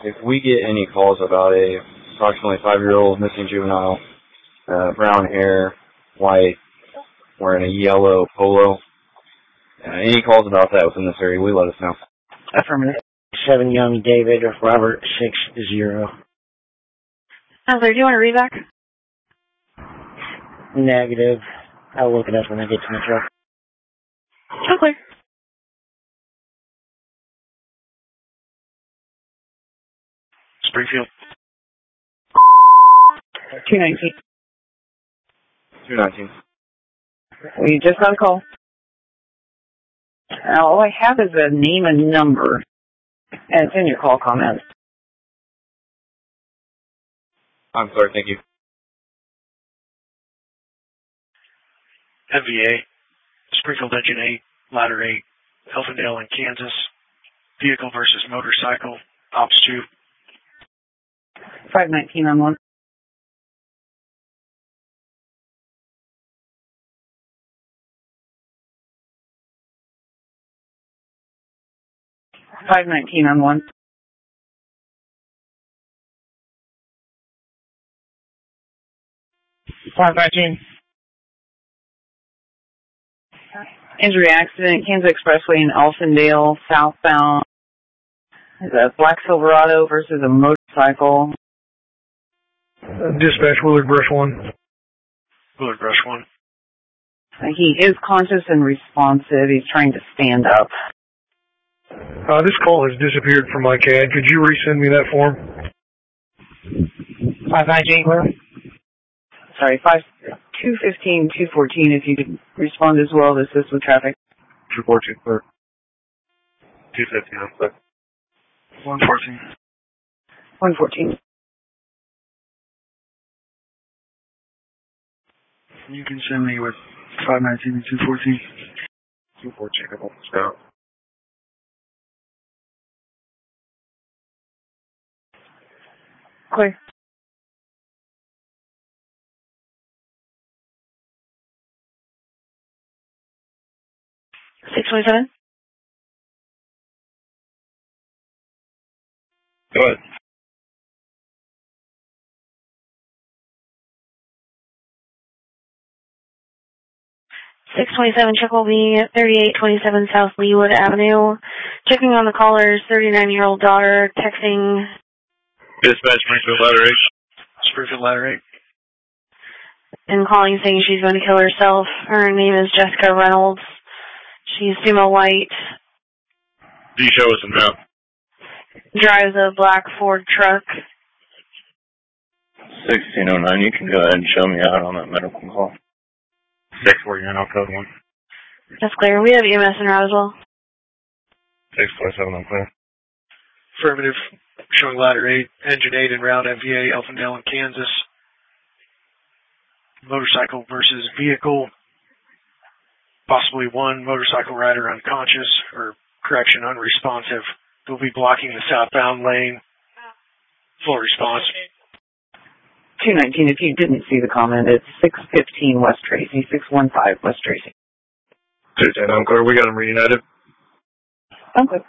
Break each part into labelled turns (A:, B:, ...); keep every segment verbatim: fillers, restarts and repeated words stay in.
A: if we get any calls about a approximately five-year-old missing juvenile, uh, brown hair, white, wearing a yellow polo, uh, any calls about that within this area, we let us know.
B: Affirmative. Seven Young David of Robert six zero.
C: Hello, do you want a read back?
B: Negative. I'll look it up when I get to my truck.
C: Okay.
D: Springfield.
C: two nineteen.
A: two nineteen.
C: We just got a call. Now, all I have is a name and number, and it's in your call comments.
A: I'm sorry, thank you.
D: M V A, Springfield Engine eight, Ladder eight, Elfindale in Kansas. Vehicle versus motorcycle, Ops two.
C: five nineteen on one. five nineteen on one.
D: five nineteen.
C: Injury accident, Kansas Expressway in Elfindale, southbound. It's a black Silverado versus a motorcycle.
E: Uh, dispatch, Willard Brush one.
D: Willard Brush one.
C: He is conscious and responsive. He's trying to stand up.
E: Uh, this call has disappeared from my C A D. Could you resend me that form?
C: five nineteen, clear? Sorry, five, two fifteen, two fourteen, if you could respond as well to assist with traffic.
D: two fourteen, clear. two fifteen, I'm clear. one fourteen.
C: one fourteen.
D: You can send me with five nineteen and two fourteen. two fourteen, I won't stop.
C: Clear. six twenty-seven?
D: Go ahead.
C: six twenty-seven, check will be thirty-eight twenty-seven South Leewood Avenue. Checking on the caller's thirty-nine-year-old daughter, texting.
D: Dispatch, Springfield Ladder eight. Springfield Ladder eight.
C: And calling saying she's going to kill herself. Her name is Jessica Reynolds. She's sumo white.
D: Do you show us some map?
C: Drives a black Ford truck.
F: sixteen oh nine, you can go ahead and show me out on that medical call.
D: six forty-nine, I'll code one.
C: That's clear. We have E M S en route as well.
D: six twenty-seven, I'm clear. Affirmative, showing Ladder eight, Engine eight en route, M V A, Elfindale in Kansas. Motorcycle versus vehicle. Possibly one motorcycle rider unconscious, or correction, unresponsive. They'll be blocking the southbound lane. Full response.
C: two nineteen, if you didn't see the comment, it's six fifteen West Tracy, six one five West Tracy.
D: two ten, I'm clear. We got them reunited.
C: I'm clear.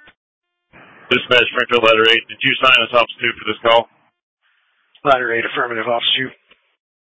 D: Dispatch, Springfield Ladder eight. Did you sign us Ops two for this call? Ladder eight, affirmative, Ops two.